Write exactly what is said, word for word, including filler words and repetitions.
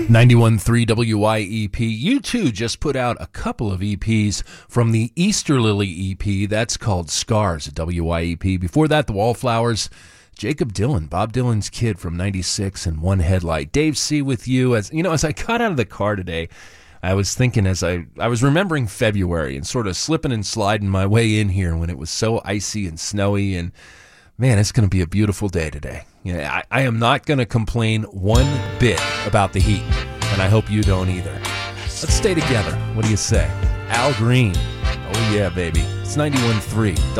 ninety-one point three W Y E P. U two just put out a couple of E Ps from the Easter Lily E P. That's called Scars at W Y E P. Before that, the Wallflowers, Jacob Dylan, Bob Dylan's kid from ninety-six, and One Headlight. Dave C. with you. As you know, as I got out of the car today, I was thinking as I, I was remembering February and sort of slipping and sliding my way in here when it was so icy and snowy, and man, it's going to be a beautiful day today. Yeah, I, I am not going to complain one bit about the heat, and I hope you don't either. Let's stay together. What do you say? Al Green. Oh, yeah, baby. It's ninety-one point three.